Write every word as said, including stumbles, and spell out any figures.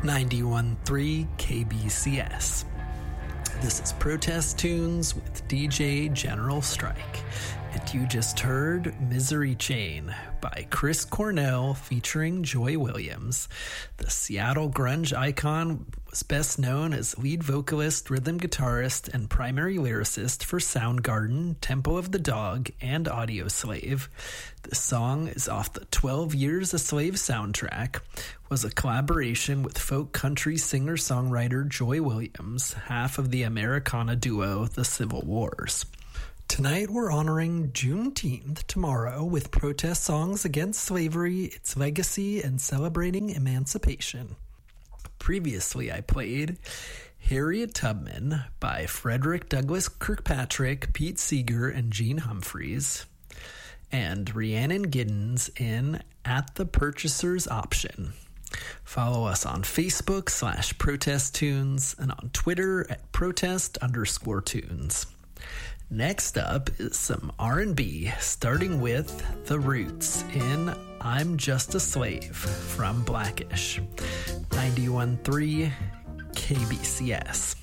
ninety-one point three K B C S. This is Protest Tunes with D J General Strike. And you just heard Misery Chain by Chris Cornell featuring Joy Williams. The Seattle grunge icon was best known as lead vocalist, rhythm guitarist, and primary lyricist for Soundgarden, Temple of the Dog, and Audioslave. The song is off the twelve Years a Slave soundtrack, was a collaboration with folk country singer-songwriter Joy Williams, half of the Americana duo The Civil Wars. Tonight we're honoring Juneteenth tomorrow with protest songs against slavery, its legacy, and celebrating emancipation. Previously I played Harriet Tubman by Frederick Douglass Kirkpatrick, Pete Seeger, and Gene Humphreys, and Rhiannon Giddens in At the Purchaser's Option. Follow us on Facebook slash Protest Tunes and on Twitter at protest underscore tunes. Next up is some R and B, starting with The Roots in I'm Just a Slave from Blackish. ninety-one point three K B C S.